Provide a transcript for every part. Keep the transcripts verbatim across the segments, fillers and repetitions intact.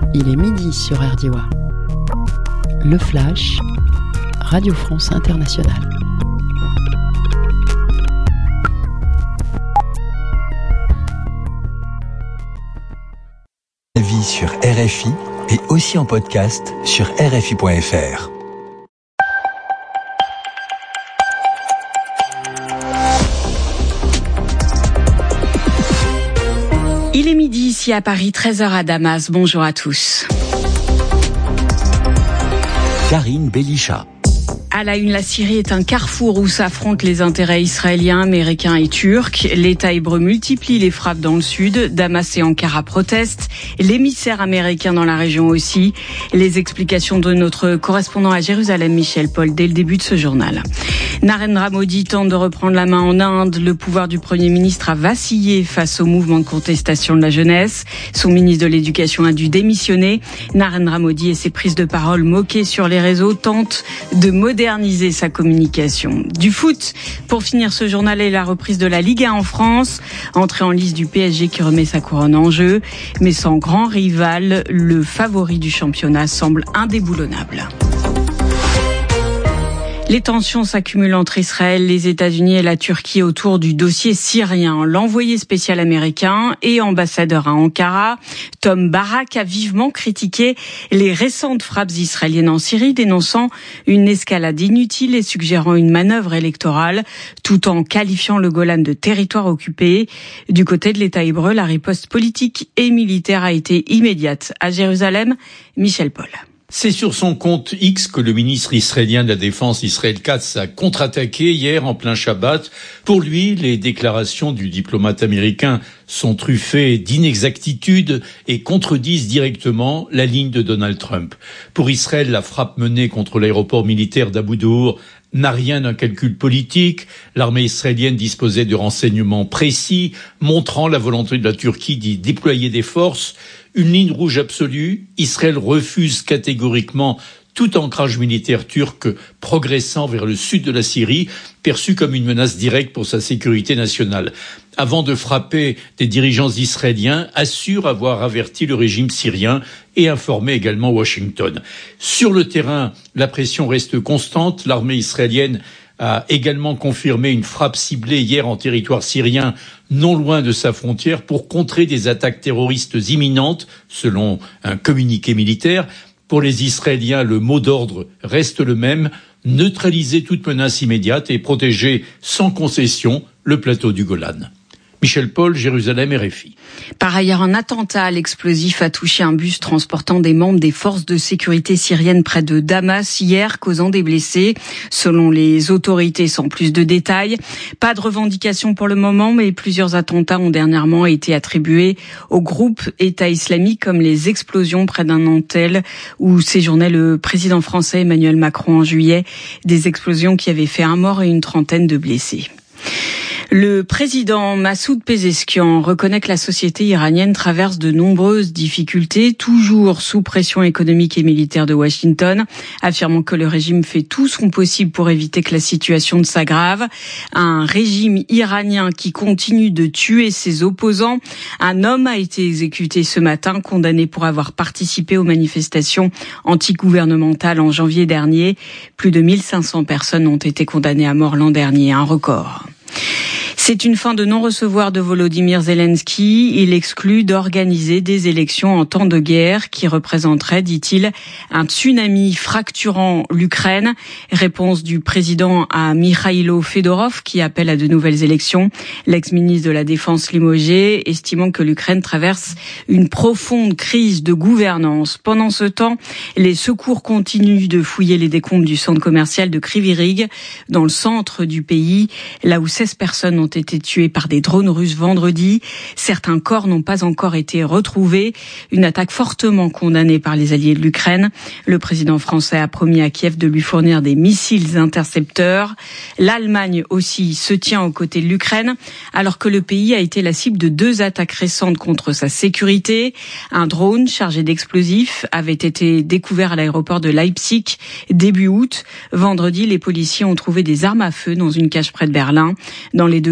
Il est midi sur R D I W A. Le Flash, Radio France Internationale. La vie sur R F I et aussi en podcast sur R F I point F R. Il est midi ici à Paris, treize heures à Damas. Bonjour à tous. Karine Belisha. À la une, la Syrie est un carrefour où s'affrontent les intérêts israéliens, américains et turcs. L'État hébreu multiplie les frappes dans le sud. Damas et Ankara protestent. L'émissaire américain dans la région aussi. Les explications de notre correspondant à Jérusalem, Michel Paul, dès le début de ce journal. Narendra Modi tente de reprendre la main en Inde. Le pouvoir du Premier ministre a vacillé face au mouvement de contestation de la jeunesse. Son ministre de l'Éducation a dû démissionner. Narendra Modi et ses prises de parole moquées sur les réseaux tentent de moderniser sa communication. Du foot, pour finir ce journal, et la reprise de la Ligue un en France. Entrée en lice du P S G qui remet sa couronne en jeu. Mais sans grand rival, le favori du championnat semble indéboulonnable. Les tensions s'accumulent entre Israël, les États-Unis et la Turquie autour du dossier syrien. L'envoyé spécial américain et ambassadeur à Ankara, Tom Barak, a vivement critiqué les récentes frappes israéliennes en Syrie, dénonçant une escalade inutile et suggérant une manœuvre électorale, tout en qualifiant le Golan de territoire occupé. Du côté de l'État hébreu, la riposte politique et militaire a été immédiate. À Jérusalem, Michel Paul. C'est sur son compte X que le ministre israélien de la Défense, Israël Katz, a contre-attaqué hier en plein Shabbat. Pour lui, les déclarations du diplomate américain sont truffées d'inexactitudes et contredisent directement la ligne de Donald Trump. Pour Israël, la frappe menée contre l'aéroport militaire d'Abu Daour n'a rien d'un calcul politique. L'armée israélienne disposait de renseignements précis, montrant la volonté de la Turquie d'y déployer des forces. Une ligne rouge absolue, Israël refuse catégoriquement tout ancrage militaire turc progressant vers le sud de la Syrie, perçu comme une menace directe pour sa sécurité nationale. Avant de frapper, des dirigeants israéliens assurent avoir averti le régime syrien et informé également Washington. Sur le terrain, la pression reste constante. L'armée israélienne a également confirmé une frappe ciblée hier en territoire syrien, non loin de sa frontière, pour contrer des attaques terroristes imminentes, selon un communiqué militaire. Pour les Israéliens, le mot d'ordre reste le même, neutraliser toute menace immédiate et protéger sans concession le plateau du Golan. Michel Paul, Jérusalem, R F I. Par ailleurs, un attentat à l'explosif a touché un bus transportant des membres des forces de sécurité syriennes près de Damas hier, causant des blessés. Selon les autorités, sans plus de détails, pas de revendication pour le moment, mais plusieurs attentats ont dernièrement été attribués au groupe État islamique, comme les explosions près d'un hôtel où séjournait le président français Emmanuel Macron en juillet. Des explosions qui avaient fait un mort et une trentaine de blessés. Le président Massoud Pezeshkian reconnaît que la société iranienne traverse de nombreuses difficultés, toujours sous pression économique et militaire de Washington, affirmant que le régime fait tout son possible pour éviter que la situation ne s'aggrave. Un régime iranien qui continue de tuer ses opposants. Un homme a été exécuté ce matin, condamné pour avoir participé aux manifestations antigouvernementales en janvier dernier. Plus de mille cinq cents personnes ont été condamnées à mort l'an dernier, un record. C'est une fin de non-recevoir de Volodymyr Zelensky. Il exclut d'organiser des élections en temps de guerre qui représenteraient, dit-il, un tsunami fracturant l'Ukraine. Réponse du président à Mikhailo Fedorov qui appelle à de nouvelles élections. L'ex-ministre de la Défense limogé, estimant que l'Ukraine traverse une profonde crise de gouvernance. Pendant ce temps, les secours continuent de fouiller les décombres du centre commercial de Kryvyi Rih, dans le centre du pays, là où seize personnes ont été tués par des drones russes vendredi. Certains corps n'ont pas encore été retrouvés. Une attaque fortement condamnée par les alliés de l'Ukraine. Le président français a promis à Kiev de lui fournir des missiles intercepteurs. L'Allemagne aussi se tient aux côtés de l'Ukraine, alors que le pays a été la cible de deux attaques récentes contre sa sécurité. Un drone chargé d'explosifs avait été découvert à l'aéroport de Leipzig début août. Vendredi, les policiers ont trouvé des armes à feu dans une cage près de Berlin. Dans les deux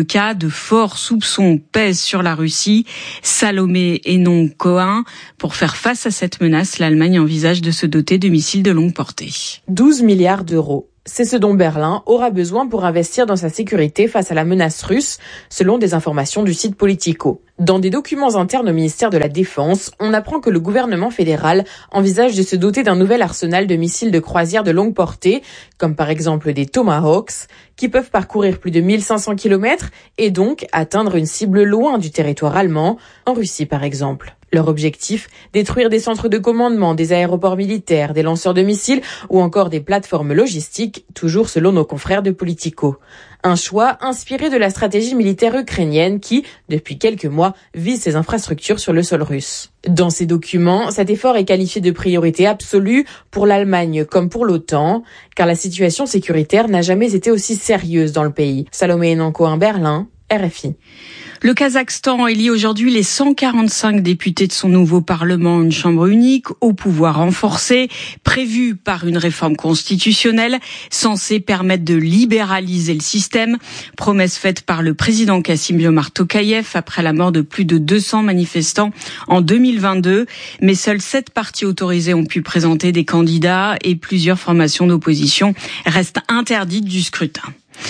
cas. De forts soupçons pèsent sur la Russie, Salomé et non Cohen. Pour faire face à cette menace, l'Allemagne envisage de se doter de missiles de longue portée. douze milliards d'euros. C'est ce dont Berlin aura besoin pour investir dans sa sécurité face à la menace russe, selon des informations du site Politico. Dans des documents internes au ministère de la Défense, on apprend que le gouvernement fédéral envisage de se doter d'un nouvel arsenal de missiles de croisière de longue portée, comme par exemple des Tomahawks, qui peuvent parcourir plus de mille cinq cents kilomètres et donc atteindre une cible loin du territoire allemand, en Russie par exemple. Leur objectif, détruire des centres de commandement, des aéroports militaires, des lanceurs de missiles ou encore des plateformes logistiques, toujours selon nos confrères de Politico. Un choix inspiré de la stratégie militaire ukrainienne qui, depuis quelques mois, vise ses infrastructures sur le sol russe. Dans ces documents, cet effort est qualifié de priorité absolue pour l'Allemagne comme pour l'OTAN, car la situation sécuritaire n'a jamais été aussi sérieuse dans le pays. Salomé Enancohen, Berlin, R F I. Le Kazakhstan élit aujourd'hui les cent quarante-cinq députés de son nouveau parlement, une chambre unique au pouvoir renforcé, prévue par une réforme constitutionnelle censée permettre de libéraliser le système, promesse faite par le président Kassym-Jomart Tokayev après la mort de plus de deux cents manifestants en deux mille vingt-deux. Mais seuls sept partis autorisés ont pu présenter des candidats et plusieurs formations d'opposition restent interdites du scrutin.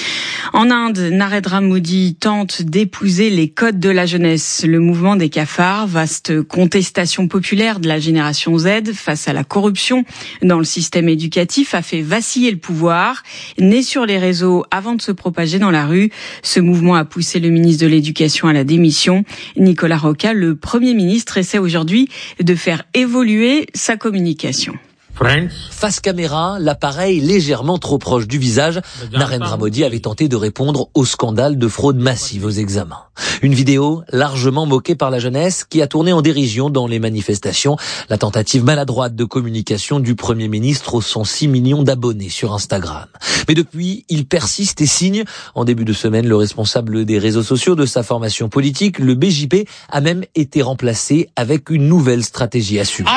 En Inde, Narendra Modi tente d'épouser les codes de la jeunesse. Le mouvement des cafards, vaste contestation populaire de la génération Z face à la corruption dans le système éducatif, a fait vaciller le pouvoir. Né sur les réseaux avant de se propager dans la rue, ce mouvement a poussé le ministre de l'Éducation à la démission. Nicolas Rocca, le Premier ministre, essaie aujourd'hui de faire évoluer sa communication. Face caméra, l'appareil légèrement trop proche du visage, Narendra Modi avait tenté de répondre au scandale de fraude massive aux examens. Une vidéo largement moquée par la jeunesse qui a tourné en dérision dans les manifestations. La tentative maladroite de communication du Premier ministre aux cent six millions d'abonnés sur Instagram. Mais depuis, il persiste et signe. En début de semaine, le responsable des réseaux sociaux de sa formation politique, le B J P, a même été remplacé avec une nouvelle stratégie assumée.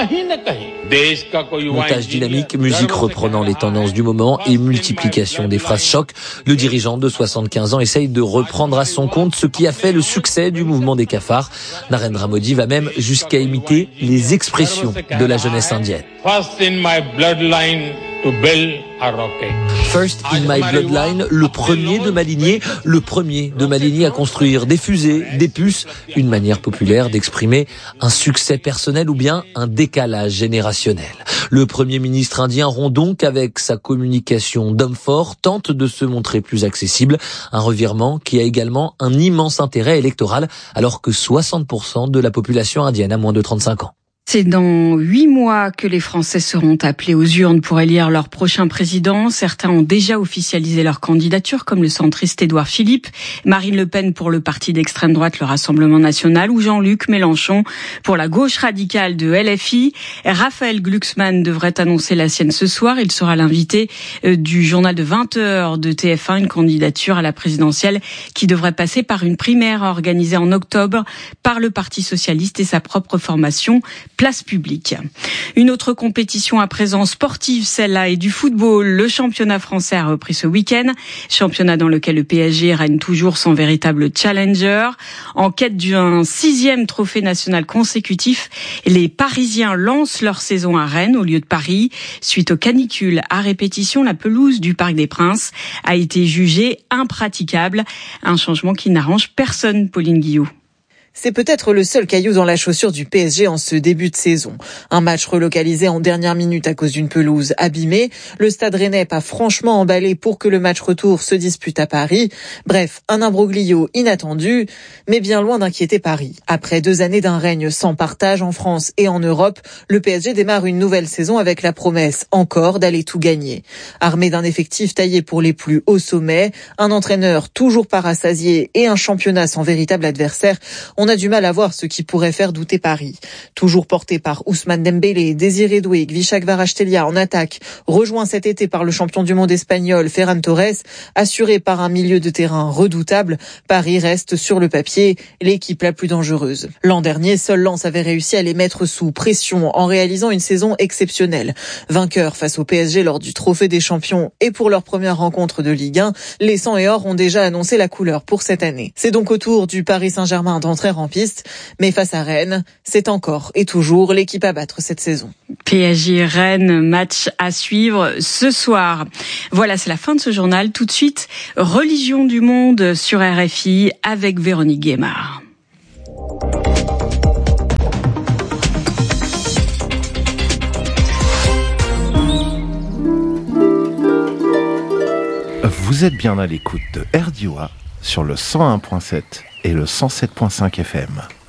Montage dynamique, musique reprenant les tendances du moment et multiplication des phrases choc. Le dirigeant de soixante-quinze ans essaye de reprendre à son compte ce qui a fait le succès du mouvement des cafards. Narendra Modi va même jusqu'à imiter les expressions de la jeunesse indienne. First in my bloodline to build a rocket. First in my bloodline, le premier de ma lignée, le premier de ma lignée à construire des fusées, des puces, une manière populaire d'exprimer un succès personnel ou bien un décalage générationnel. Le Premier ministre indien rompt donc avec sa communication d'homme fort, tente de se montrer plus accessible, un revirement qui a également un immense intérêt électoral alors que soixante pour cent de la population indienne a moins de trente-cinq ans. C'est dans huit mois que les Français seront appelés aux urnes pour élire leur prochain président. Certains ont déjà officialisé leur candidature, comme le centriste Édouard Philippe, Marine Le Pen pour le parti d'extrême droite, le Rassemblement national, ou Jean-Luc Mélenchon pour la gauche radicale de L F I. Raphaël Glucksmann devrait annoncer la sienne ce soir. Il sera l'invité du journal de vingt heures de T F un, une candidature à la présidentielle qui devrait passer par une primaire organisée en octobre par le Parti socialiste et sa propre formation Place Publique. Une autre compétition à présent sportive, celle-là, et du football. Le championnat français a repris ce week-end. Championnat dans lequel le P S G règne toujours sans véritable challenger. En quête d'un sixième trophée national consécutif, les Parisiens lancent leur saison à Rennes au lieu de Paris. Suite aux canicules à répétition, la pelouse du Parc des Princes a été jugée impraticable. Un changement qui n'arrange personne, Pauline Guillot. C'est peut-être le seul caillou dans la chaussure du P S G en ce début de saison. Un match relocalisé en dernière minute à cause d'une pelouse abîmée. Le Stade Rennais pas franchement emballé pour que le match retour se dispute à Paris. Bref, un imbroglio inattendu, mais bien loin d'inquiéter Paris. Après deux années d'un règne sans partage en France et en Europe, le P S G démarre une nouvelle saison avec la promesse encore d'aller tout gagner. Armé d'un effectif taillé pour les plus hauts sommets, un entraîneur toujours pas rassasié et un championnat sans véritable adversaire, on on a du mal à voir ce qui pourrait faire douter Paris. Toujours porté par Ousmane Dembélé, Désiré Doué, Kvicha Kvaratskhelia en attaque, rejoint cet été par le champion du monde espagnol Ferran Torres, assuré par un milieu de terrain redoutable, Paris reste sur le papier l'équipe la plus dangereuse. L'an dernier, seul Lens avait réussi à les mettre sous pression en réalisant une saison exceptionnelle. Vainqueur face au P S G lors du Trophée des Champions et pour leur première rencontre de Ligue un, les Sang et Or ont déjà annoncé la couleur pour cette année. C'est donc au tour du Paris Saint-Germain d'entrer en piste, mais face à Rennes, c'est encore et toujours l'équipe à battre cette saison. P S G Rennes, match à suivre ce soir. Voilà, c'est la fin de ce journal. Tout de suite, Religion du monde sur R F I avec Véronique Guémard. Vous êtes bien à l'écoute de R D O A sur le cent un virgule sept et le cent sept virgule cinq F M.